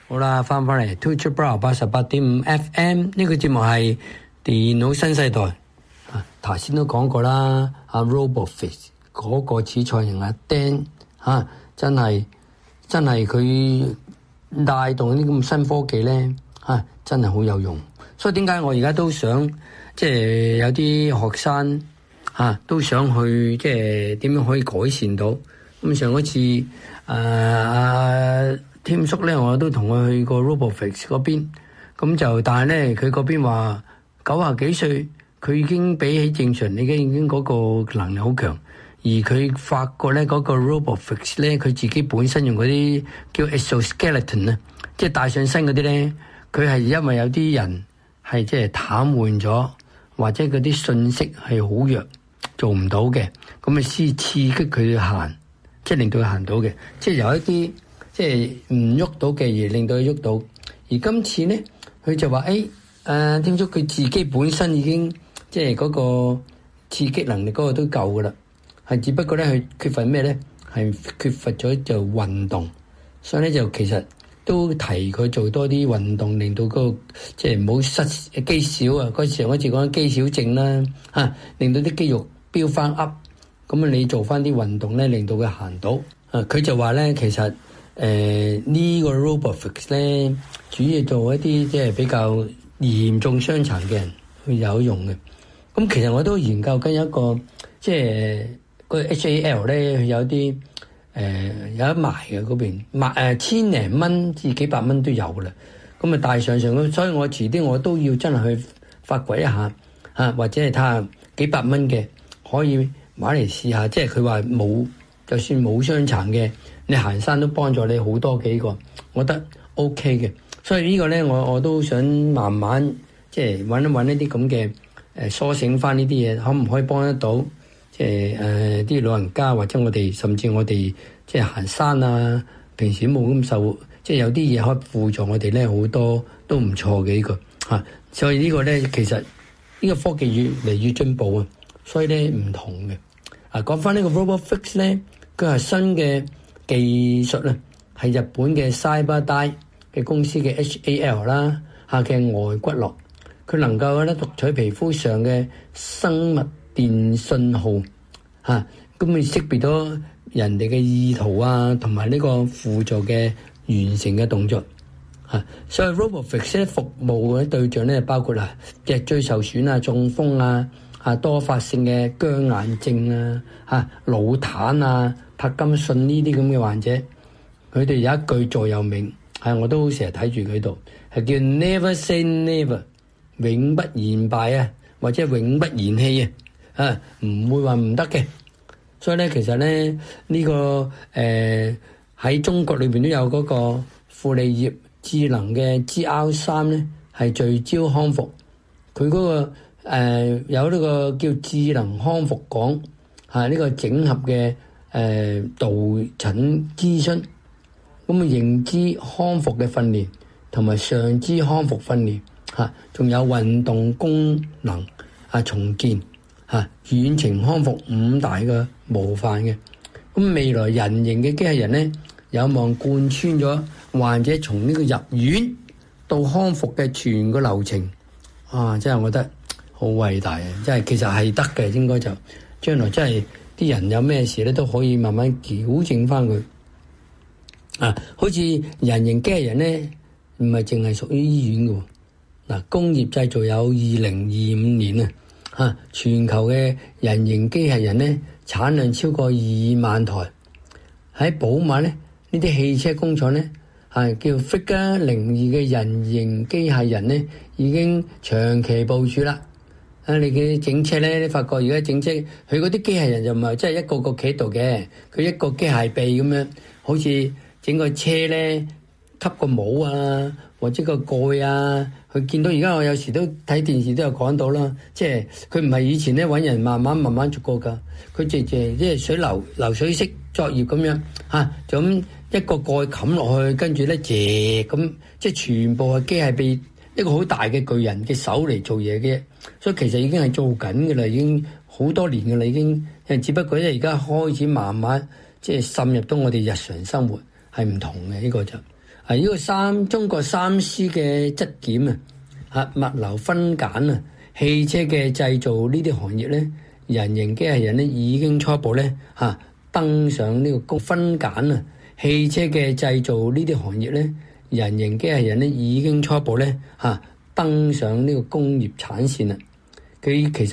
好啦，翻嚟 2True Brow 88.5 FM 呢個節目係電腦新世代。頭先都講過啦，阿 RoboFix 嗰個始創人阿 Dan 真係佢帶動啲咁新科技咧真係好有用。所以點解我而家都想即係有啲學生都想去即係點樣可以改善到。咁上一次添叔咧，我都同佢去過 RoboFix 嗰邊，咁就但係咧佢嗰邊話90幾歲，佢已經比起正常已經嗰個能力好強，而佢發覺咧嗰個 RoboFix 咧，佢自己本身用嗰啲叫 exoskeleton 即係帶上身嗰啲咧，佢係因為有啲人係即係癱瘓咗，或者嗰啲信息係好弱，做唔到嘅，咁啊先刺激佢行，即係令到佢行到嘅，即係有一啲即係唔喐到嘅嘢，令到佢喐到。而今次咧，佢就話添叔佢自己本身已經即係嗰個刺激能力嗰個都夠噶啦，係只不過咧佢缺乏咩咧？係缺乏咗就運動，所以咧就其實都提佢做多啲運動，令到嗰個即係唔好失肌少啊！嗰時我一次講肌少症啦，令到啲肌肉飆翻 up， 咁啊你做翻啲運動咧，令到佢行到。佢就話咧，其實呢個 RoboFix 咧，主要做一啲即係比較嚴重傷殘嘅人去有用嘅。咁其實我都研究緊一個即係個 HAL 咧，佢有啲有得賣嘅嗰邊賣千零蚊至幾百蚊都有噶啦。咁啊大上咁，所以我遲啲我都要真係去發掘一下或者係睇下幾百蚊嘅可以買嚟試下。即係佢話冇，就算冇傷殘嘅，你行山都幫助你好多幾個，我覺得 OK 嘅。所以呢個咧，我都想慢慢即係揾一啲咁嘅梳醒翻呢啲嘢，可唔可以幫得到？即係啲老人家或者我哋，甚至我哋即係行山啊，平時冇咁受，即係有啲嘢可以輔助我哋咧，好多都唔錯嘅呢個嚇。所以呢個咧，其實呢個科技越嚟越進步啊，所以咧唔同嘅。講翻呢個 RoboFix 咧，佢係新嘅技術咧，係日本嘅 CyberDye 嘅公司嘅 HAL 啦嘅外骨骼，佢能夠咧讀取皮膚上嘅生物電信號咁你識別到人哋嘅意圖同埋呢個輔助嘅完成嘅動作所以 RoboFix 咧服務嘅對象咧包括脊椎受損中風多發性嘅僵硬症腦癱柏金遜呢啲咁嘅患者，佢哋有一句座右銘我都成日睇住佢度，係叫 Never say never， 永不言敗或者永不言棄唔會話唔得嘅。所以咧，其實咧呢個喺中國裏邊都有嗰個富利葉智能嘅 GR3咧，係聚焦康復。佢嗰個有呢個叫智能康復講呢個整合嘅導診諮詢，咁認知康復嘅訓練同埋上肢康復訓練仲有運動功能重建遠程康復5大嘅模範嘅。咁未來人形嘅機械人咧，有望貫穿咗患者從呢個入院到康復嘅全個流程。真係我覺得好偉大真係其實係得嘅，應該就將來真係啲人有咩事咧都可以慢慢矯正翻佢。好似人形機械人咧，唔係淨係屬於醫院嘅。工業製造有2025年全球嘅人形機械人咧產量超過2萬台。喺寶馬咧，呢啲汽車工廠咧叫 Figure 02嘅人形機械人咧已經長期部署啦。你嘅整車咧，你發覺而家整車佢嗰啲機械人就唔係真係一個個企喺度嘅，佢一個機械臂咁樣，好似整個車咧吸個帽或者個蓋佢見到而家我有時都睇電視都有講到啦，即係佢唔係以前咧揾人慢慢逐個㗎，佢即係水流水式作業咁樣就咁一個蓋冚落去，跟住咧咁即係全部係機械臂，一個好大嘅巨人嘅手嚟做嘢嘅，所以其實已經係做緊嘅啦，已經好多年嘅啦，已經只不過咧而家開始慢慢即係滲入到我哋日常生活係唔同嘅呢個就呢個中國3C嘅質檢物流分揀汽車嘅製造呢啲行業咧，人形機械人咧已經初步咧登上呢個分揀汽車嘅製造呢啲行業咧，人形機械人咧已經初步咧登上呢個工業產線啦。佢其實